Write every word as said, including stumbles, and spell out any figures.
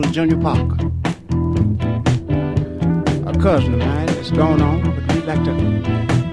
named Junior Parker. A cousin of mine that's gone on, but we'd like to